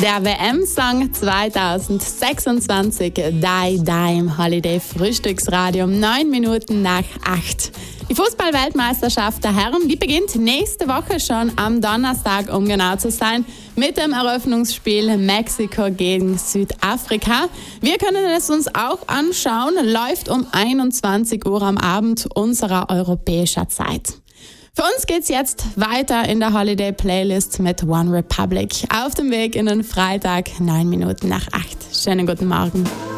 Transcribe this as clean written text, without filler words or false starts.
Der WM-Song 2026, Die im Holiday Frühstücksradio, 9 Minuten nach 8. Die Fußball-Weltmeisterschaft der Herren, die beginnt nächste Woche schon am Donnerstag, um genau zu sein, mit dem Eröffnungsspiel Mexiko gegen Südafrika. Wir können es uns auch anschauen, läuft um 21 Uhr am Abend unserer europäischer Zeit. Für uns geht's jetzt weiter in der Holiday Playlist mit One Republic. Auf dem Weg in den Freitag, 9 Minuten nach 8. Schönen guten Morgen.